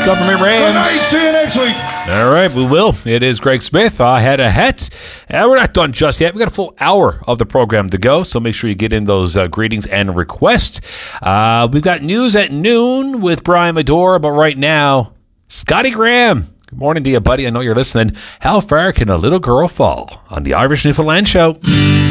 Government Rams. Good night. See you next week. All right, we will. It is Greg Smith. I had a hat. We're not done just yet. We got a full hour of the program to go, so make sure you get in those greetings and requests. We've got news at noon with Brian Medora, but right now, Scotty Graham. Good morning to you, buddy. I know you're listening. How far can a little girl fall on the Irish Newfoundland Show?